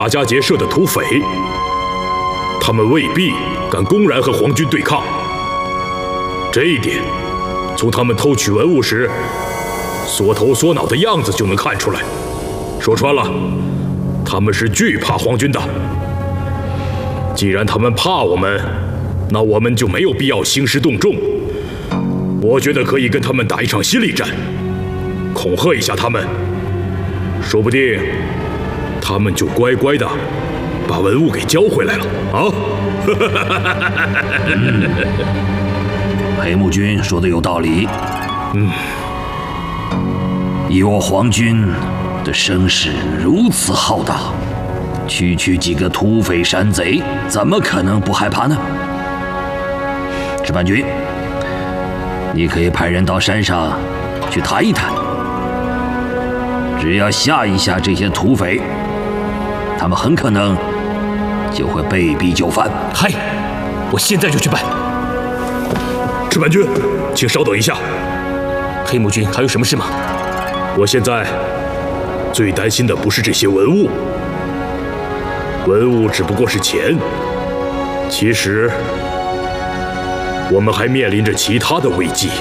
大家结社的土匪，他们未必敢公然和皇军对抗。这一点，从他们偷取文物时缩头缩脑的样子就能看出来。说穿了，他们是惧怕皇军的。既然他们怕我们，那我们就没有必要兴师动众。我觉得可以跟他们打一场心理战，恐吓一下他们，说不定他们就乖乖的把文物给交回来了啊！ 黑木君说的有道理。以我皇军的声势如此浩大，区区几个土匪山贼，怎么可能不害怕呢？石板君，你可以派人到山上去谈一谈，只要吓一吓这些土匪，他们很可能就会被逼就范。 嗨，我现在就去办。 赤坂君，请稍等一下。 黑木君还有什么事吗？ 我现在最担心的不是这些文物，文物只不过是钱。其实我们还面临着其他的危机。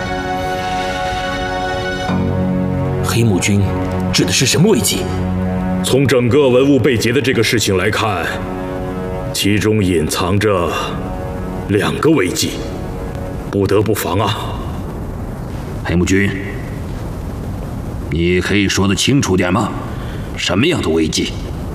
黑木君指的是什么危机？ 从整个文物被劫的这个事情来看，其中隐藏着2个危机，不得不防啊！ 黑木君，你可以说得清楚点吗？什么样的危机？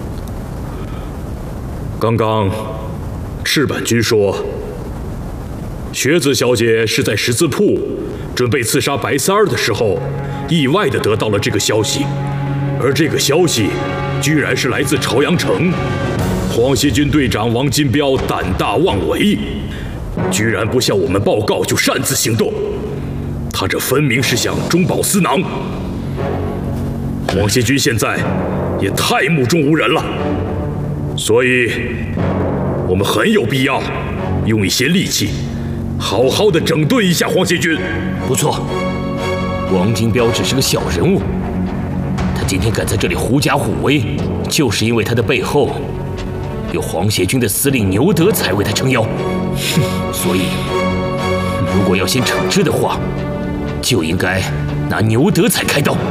刚刚赤坂君说，雪子小姐是在十字铺准备刺杀白三儿的时候，意外地得到了这个消息，而这个消息居然是来自朝阳城。皇协军队长王金彪胆大妄为，居然不向我们报告就擅自行动，他这分明是想中饱私囊。皇协军现在也太目中无人了，所以我们很有必要用一些力气，好好的整顿一下皇协军。 不错，王金彪只是个小人物，他今天敢在这里狐假虎威，就是因为他的背后有皇协军的司令牛德才为他撑腰。所以，如果要先惩治的话，就应该拿牛德才开刀。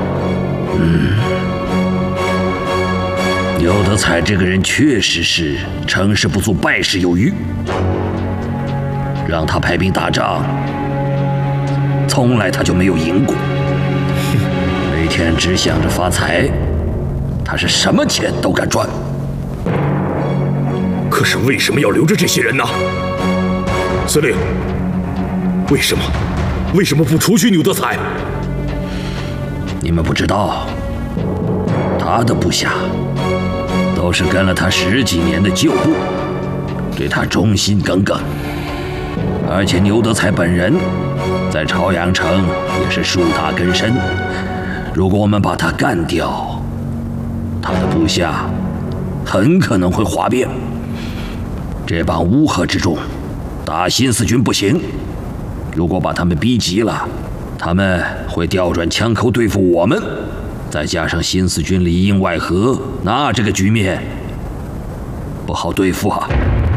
牛德才这个人确实是成事不足败事有余，让他派兵打仗，从来他就没有赢过，每天只想着发财，他是什么钱都敢赚。 可是为什么要留着这些人呢？司令，为什么不除去牛德才？ 你们不知道，他的部下都是跟了他10几年的旧部，对他忠心耿耿。而且牛德才本人在朝阳城也是树大根深，如果我们把他干掉，他的部下很可能会哗变。这帮乌合之众打新四军不行，如果把他们逼急了，他们会调转枪口对付我们，再加上新四军里应外合，那这个局面不好对付啊。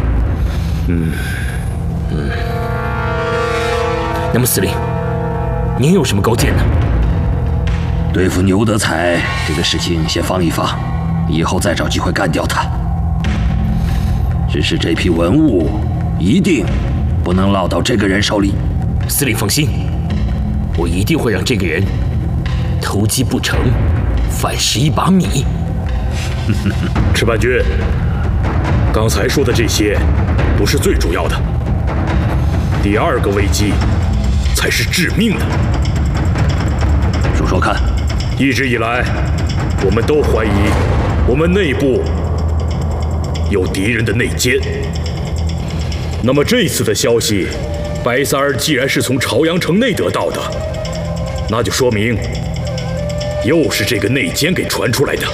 那么司令，您有什么高见呢？ 对付牛德才这个事情先放一放，以后再找机会干掉他。只是这批文物一定不能落到这个人手里。 司令放心，我一定会让这个人偷鸡不成反蚀一把米。 赤坂君，刚才说的这些不是最主要的，第2个危机才是致命的。 说说看。 一直以来，我们都怀疑我们内部有敌人的内奸。那么这次的消息，白三儿既然是从朝阳城内得到的，那就说明又是这个内奸给传出来的。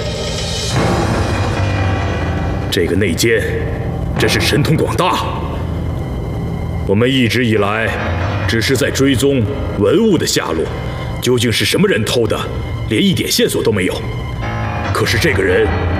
这个内奸真是神通广大。我们一直以来只是在追踪文物的下落，究竟是什么人偷的，连一点线索都没有。可是这个人